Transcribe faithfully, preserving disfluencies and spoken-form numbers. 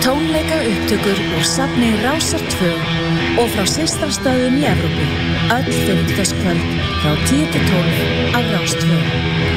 Tónleika upptökur úr safni Rásar tvö og frá systrastöðvum í Evrópu. Öll fimmtudagskvöld frá tíu til tólf á Rás tvö.